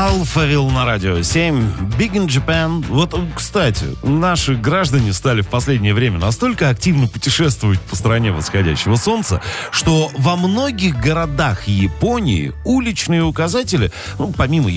Алфавилл на радио 7. Big in Japan. Вот, кстати, наши граждане стали в последнее время настолько активно путешествовать по стране восходящего солнца, что во многих городах Японии уличные указатели, помимо